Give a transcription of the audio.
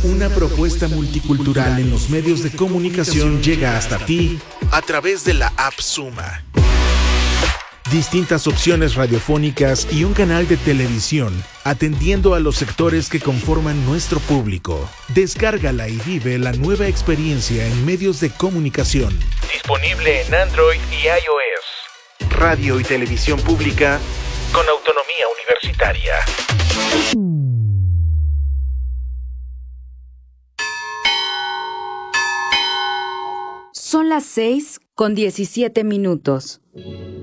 Una propuesta multicultural en los medios de comunicación llega hasta ti a través de la app Suma. Distintas opciones radiofónicas y un canal de televisión atendiendo a los sectores que conforman nuestro público. Descárgala y vive la nueva experiencia en medios de comunicación. Disponible en Android y iOS. Radio y televisión pública con autonomía universitaria. Son las 6:17.